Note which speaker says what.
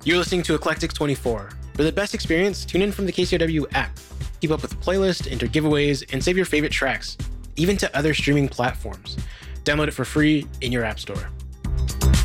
Speaker 1: You're listening to Eclectic 24. For the best experience, tune in from the KCRW app. Keep up with playlists, enter giveaways, and save your favorite tracks, even to other streaming platforms. Download it for free in your app store.